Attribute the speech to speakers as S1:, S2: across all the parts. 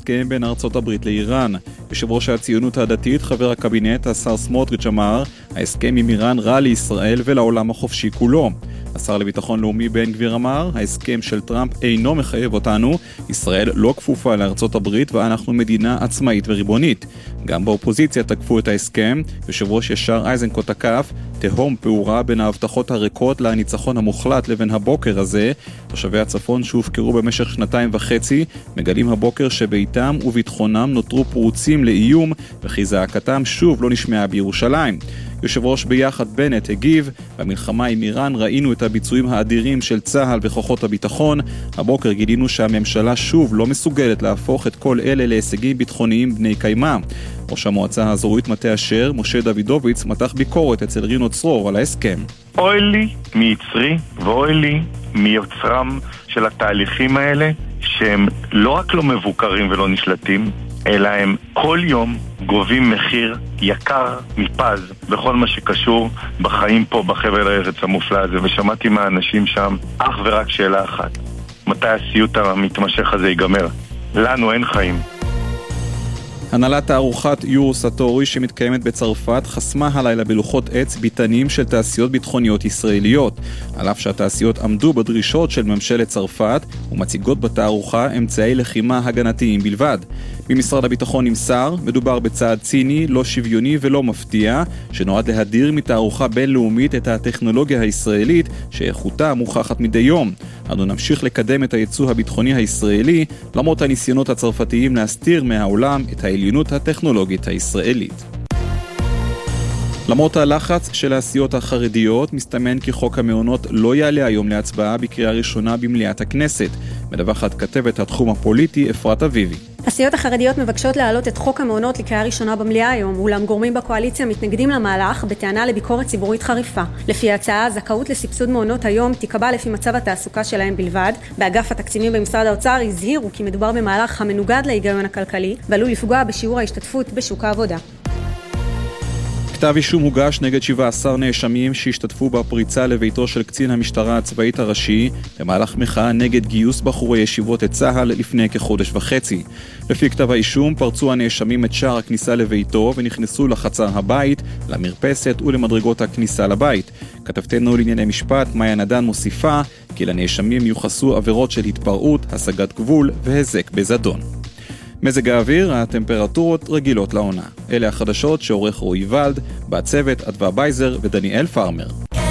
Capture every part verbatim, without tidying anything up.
S1: ההסכם בין ארצות הברית לאיראן. יושב ראש הציונות הדתית, חבר הקבינט, השר סמוטריץ' אמר, ההסכם עם איראן רע לישראל ולעולם החופשי כולו. השר לביטחון לאומי בן גביר אמר, ההסכם של טראמפ אינו מחייב אותנו, ישראל לא כפופה לארצות הברית ואנחנו מדינה עצמאית וריבונית. גם באופוזיציה תקפו את ההסכם, יושב ראש ישר אייזנקוט תקף, תהום פעורה בין ההבטחות הריקות לניצחון המוחלט לבין הבוקר הזה. תושבי הצפון שהופקרו במשך שנתיים וחצי מגלים הבוקר שביתם וביטחונם נותרו פרוצים לאיום וכי זעקתם שוב לא נשמעה בירושלים. יושב ראש ביחד בנט הגיב, במלחמה עם איראן ראינו את הביצועים האדירים של צה"ל וכוחות הביטחון. הבוקר גילינו שהממשלה שוב לא מסוגלת להפוך את כל אלה להישגים ביטחוניים בני קיימא. ראש המועצה האזורית מטה אשר, משה דוידוביץ, מתח ביקורת אצל רינו צרור על ההסכם.
S2: אוי לי מיצרי ואוי לי מיוצרם של התהליכים האלה, שהם לא רק לא מבוקרים ולא נשלטים, אלא הם כל יום גובים מחיר יקר מפז בכל מה שקשור בחיים פה בחבל הארץ המופלא הזה. ושמעתי מהאנשים שם אך ורק שאלה אחת: מתי הסיוט המתמשך הזה ייגמר? לנו אין חיים.
S1: הנהלת תערוכת יורו סטורי שמתקיימת בצרפת חסמה הלילה בלוחות עץ ביטנים של תעשיות ביטחוניות ישראליות, על אף שהתעשיות עמדו בדרישות של ממשלת צרפת ומציגות בתערוכה אמצעי לחימה הגנתיים בלבד. במשרד הביטחון נמסר, מדובר בצעד ציני, לא שוויוני ולא מפתיע, שנועד להדיר מתערוכה בינלאומית את הטכנולוגיה הישראלית שאיכותה מוכחת מדי יום. אנו נמשיך לקדם את הייצוא הביטחוני הישראלי, למרות הניסיונות הצרפתיים להסתיר מהעולם את העליונות הטכנולוגית הישראלית. למרות הלחץ של הסיעות החרדיות, מסתמן כי חוק המעונות לא יעלה היום להצבעה בקריאה ראשונה במליאת הכנסת. מדווחת כתבת התחום הפוליטי אפרת אביבי.
S3: הסיעות החרדיות מבקשות להעלות את חוק המעונות לקריאה ראשונה במליאה היום, אולם גורמים בקואליציה מתנגדים למהלך בטענה לביקורת ציבורית חריפה. לפי ההצעה, הזכאות לסבסוד מעונות היום תיקבע לפי מצב התעסוקה שלהם בלבד. באגף התקציבים במשרד האוצר הזהירו כי מדובר במהלך המנוגד להיגיון הכלכלי ועלול לפגוע בשיעור ההשתתפות בשוק העבודה.
S1: כתב אישום הוגש נגד שבעה עשר נאשמים שהשתתפו בפריצה לביתו של קצין המשטרה הצבאית הראשי במהלך מחאה נגד גיוס בחורי ישיבות את צה"ל לפני כחודש וחצי. לפי כתב האישום פרצו הנאשמים את שער הכניסה לביתו ונכנסו לחצר הבית, למרפסת ולמדרגות הכניסה לבית. כתבתנו לענייני משפט מאיה נדן מוסיפה כי לנאשמים יוחסו עבירות של התפרעות, השגת גבול והזק בזדון. מזג האוויר, הטמפרטורות רגילות לעונה. אלה החדשות שעורך רועי ולד, בצוות אדווה בייזר ודניאל פארמר.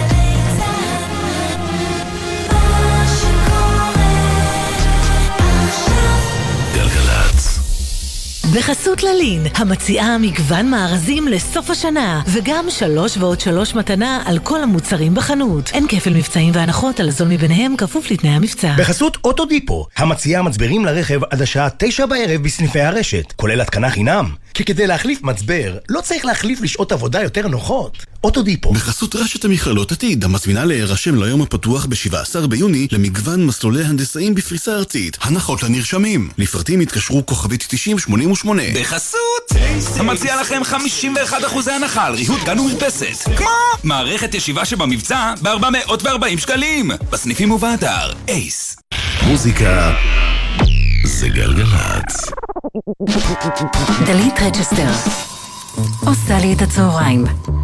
S4: בחסות ללין, המציעה מגוון מארזים לסוף השנה, וגם שלוש ועוד שלוש מתנה על כל המוצרים בחנות. אין כפל מבצעים והנחות, על זול מביניהם כפוף לתנאי המבצע.
S5: בחסות אוטודיפו, המציעה מצברים לרכב עד השעה תשע בערב בסניפי הרשת, כולל התקנה חינם. כי כדי להחליף מצבר, לא צריך להחליף לשעות עבודה יותר נוחות. אוטודיפו.
S6: בחסות רשת המכללות עתיד, המזמינה להירשם ליום הפתוח ב-שבעה עשר ביוני למגוון מסלולי הנדסאים בפריסה ארצית. הנחות לנרשמים. לפרטים התקשרו כוכבית תשעים שמונים ושמונה.
S7: בחסות המציע לכם חמישים ואחד אחוז הנחה על ריהוט גן ומרפסת. כמו מערכת ישיבה שבמבצע ב-ארבע מאות וארבעים שקלים. בסניפים ובאתר אייס.
S6: מוזיקה זה גלגלצ.
S4: דלית רצ'סטר עושה לי את הצהריים.